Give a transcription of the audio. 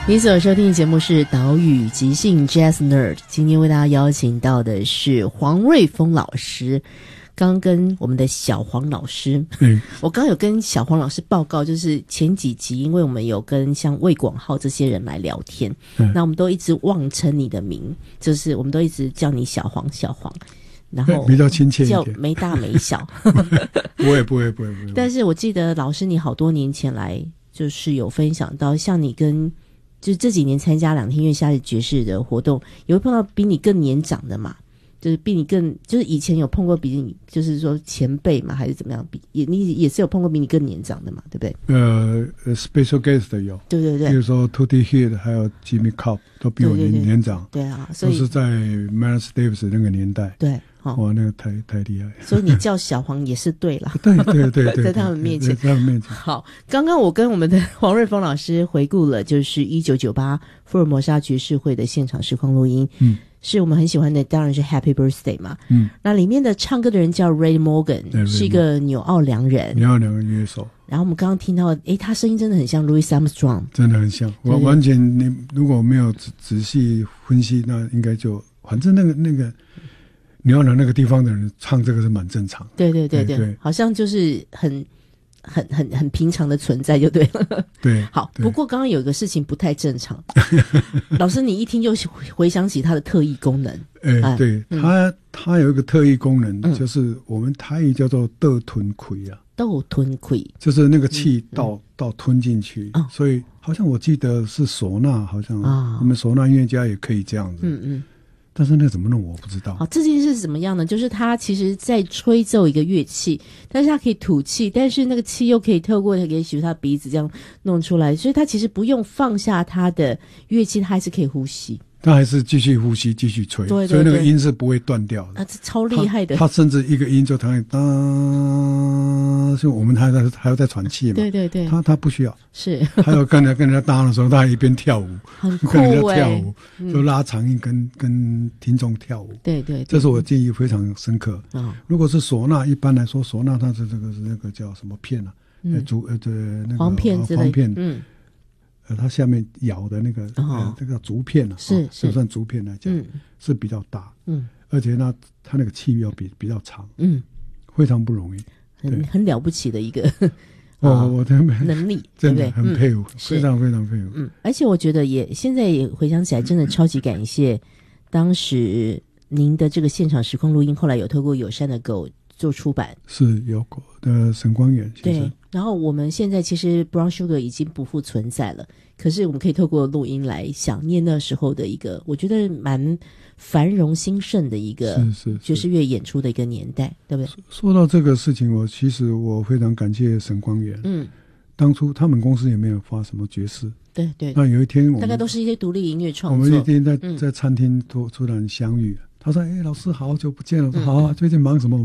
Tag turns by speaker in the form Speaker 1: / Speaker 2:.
Speaker 1: 你所收听的节目是岛屿即兴 Jazz Nerd， 今天为大家邀请到的是黄瑞丰老师。刚跟我们的小黄老师，我刚有跟小黄老师报告，就是前几集因为我们有跟像魏广浩这些人来聊天，那我们都一直妄称你的名，就是我们都一直叫你小黄小黄，然后
Speaker 2: 比较亲切一点，
Speaker 1: 叫没大没小。
Speaker 2: 不会。
Speaker 1: 但是我记得老师你好多年前来就是有分享到，像你跟就是这几年参加两天月夏日爵士的活动，也会碰到比你更年长的嘛，就是比你更，就是以前有碰过比你就是说前辈嘛，还是怎么样？你也是有碰过比你更年长的嘛，对不对
Speaker 2: ？Special guest 有，对，比如说 Tutti Hill 还有 Jimmy Cobb 都比我年长，
Speaker 1: 对啊，所以
Speaker 2: 都是在 Miles Davis 那个年代，
Speaker 1: 对。
Speaker 2: 哇，那个太厉害，
Speaker 1: 所以你叫小黄也是对了。
Speaker 2: 对，
Speaker 1: 在他们面前，
Speaker 2: 在他们面前。
Speaker 1: 好，刚刚我跟我们的黄瑞丰老师回顾了，就是1998福尔摩沙爵士会的现场实况录音，是我们很喜欢的，当然是 Happy Birthday 嘛，那里面的唱歌的人叫 Ray Morgan， 是一个纽奥良人，
Speaker 2: 乐手。
Speaker 1: 然后我们刚刚听到，他声音真的很像 Louis Armstrong，
Speaker 2: 真的很像。我完全，你如果没有仔细分析，那应该就反正那个。纽奥良那个地方的人唱这个是蛮正常，
Speaker 1: 对，好像就是很平常的存在就对了。
Speaker 2: 对，
Speaker 1: 好，不过刚刚有一个事情不太正常，老师你一听就回想起他的特异功能。
Speaker 2: 对，他有一个特异功能，就是我们台语叫做倒吞气啊，
Speaker 1: 倒吞气
Speaker 2: 就是那个气倒吞进去，所以好像我记得是唢呐，好像我们唢呐音乐家也可以这样子，但是那怎么弄我不知道。
Speaker 1: 好，这件事是怎么样呢？就是他其实在吹奏一个乐器，但是他可以吐气，但是那个气又可以透过也许他鼻子这样弄出来，所以他其实不用放下他的乐器，他还是可以呼吸。
Speaker 2: 他还是继续呼吸，继续吹，
Speaker 1: 对，
Speaker 2: 所以那个音是不会断掉的。
Speaker 1: 这超厉害的。
Speaker 2: 他甚至一个音就弹所以我们还要再喘气嘛。
Speaker 1: 对，
Speaker 2: 他不需要。
Speaker 1: 是。
Speaker 2: 还有跟人家搭的时候，他还一边跳舞，
Speaker 1: 很酷
Speaker 2: 跟人家跳舞，就拉长音跟听众跳舞。
Speaker 1: 对，
Speaker 2: 这是我记忆非常深刻。如果是唢呐，一般来说唢呐它是这个是那个叫什么片啊？那个
Speaker 1: 簧片之类。
Speaker 2: 簧片。它下面咬的那个这个竹片啊，
Speaker 1: 是
Speaker 2: 算竹片来讲，是比较大，而且呢，它那个气要比较长，非常不容易，
Speaker 1: 很了不起的一个
Speaker 2: 我的
Speaker 1: 能力，
Speaker 2: 真的很佩服，非常非常佩服。
Speaker 1: 而且我觉得现在也回想起来，真的超级感谢当时您的这个现场实况录音，后来有透过友善的狗做出版，是
Speaker 2: 有狗的沈光远先生。
Speaker 1: 对，然后我们现在其实 Brown Sugar 已经不复存在了，可是我们可以透过录音来想念那时候的一个我觉得蛮繁荣兴盛的一个爵士乐演出的一个年代，对不对？
Speaker 2: 说到这个事情，其实我非常感谢沈光远。当初他们公司也没有发什么爵士，
Speaker 1: 对。
Speaker 2: 那有一天
Speaker 1: 大概都是一些独立音乐创作。
Speaker 2: 我们一天在餐厅突然相遇，他说：“老师好久不见了。”我说：“好啊，最近忙什么？”